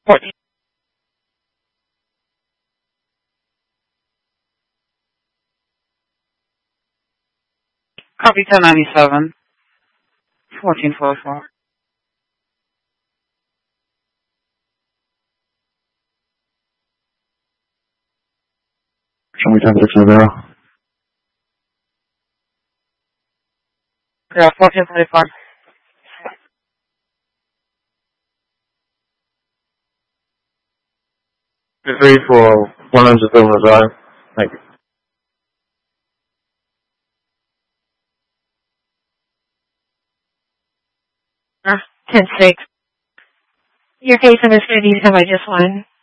14. Copy 1097. 1444. Show me 1060. Yeah, 1445. Three for 100 Silver Drive. Thank you. 10-6. Your case in this city is by just one.